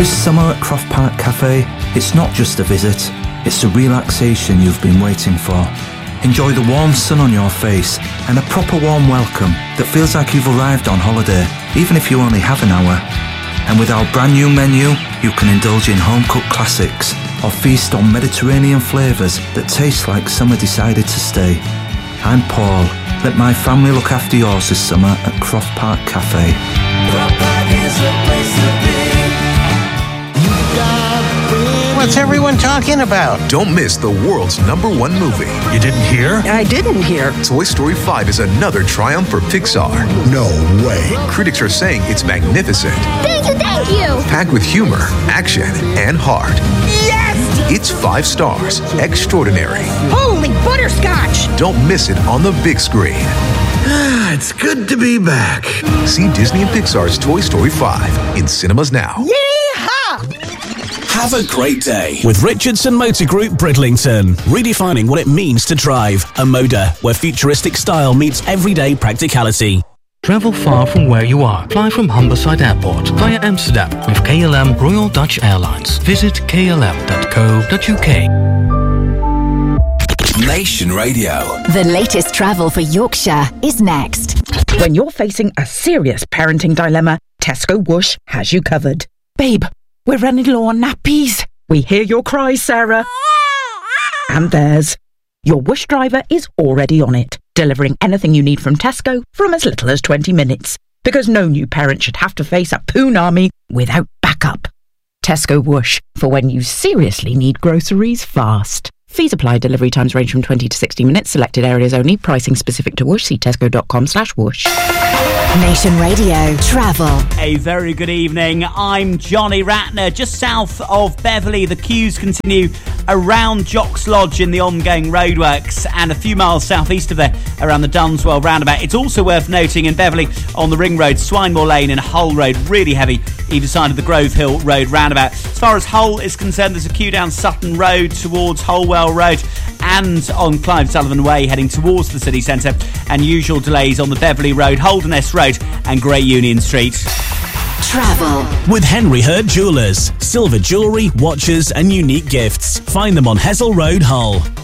This summer at Croft Park Cafe, it's not just a visit, it's the relaxation you've been waiting for. Enjoy the warm sun on your face and a proper warm welcome that feels like you've arrived on holiday, even if you only have an hour. And with our brand new menu, you can indulge in home-cooked classics or feast on Mediterranean flavours that taste like summer decided to stay. I'm Paul. Let my family look after yours this summer at Croft Park Cafe. Croft Park is the place to be. What's everyone talking about? Don't miss the world's #1 movie. You didn't hear? I didn't hear. Toy Story 5 is another triumph for Pixar. No way. Critics are saying it's magnificent. Thank you! Packed with humor, action, and heart. Yes! It's 5 stars. Extraordinary. Holy butterscotch! Don't miss it on the big screen. It's good to be back. See Disney and Pixar's Toy Story 5 in cinemas now. Yeehaw! Have a great day with Richardson Motor Group Bridlington. Redefining what it means to drive. A Moda, where futuristic style meets everyday practicality. Travel far from where you are. Fly from Humberside Airport via Amsterdam with KLM Royal Dutch Airlines. Visit klm.co.uk. Nation Radio. The latest travel for Yorkshire is next. When you're facing a serious parenting dilemma, Tesco Whoosh has you covered. Babe, we're running low on nappies. We hear your cries, Sarah. And theirs. Your Whoosh driver is already on it, delivering anything you need from Tesco from as little as 20 minutes. Because no new parent should have to face a poon army without backup. Tesco Whoosh, for when you seriously need groceries fast. Fees apply. Delivery times range from 20 to 60 minutes. Selected areas only. Pricing specific to Whoosh. See tesco.com/whoosh. Nation Radio Travel. A very good evening. I'm Johnny Ratner. Just south of Beverley, the queues continue around Jock's Lodge in the ongoing roadworks, and a few miles southeast of there around the Dunswell roundabout. It's also worth noting in Beverley on the Ring Road, Swinemore Lane and Hull Road, really heavy either side of the Grove Hill Road roundabout. As far as Hull is concerned, there's a queue down Sutton Road towards Holwell Road and on Clive Sullivan Way heading towards the city centre, and usual delays on the Beverley Road, Holderness Road and Great Union Street. Travel with Henry Hurd Jewellers. Silver jewellery, watches and unique gifts. Find them on Hessel Road, Hull.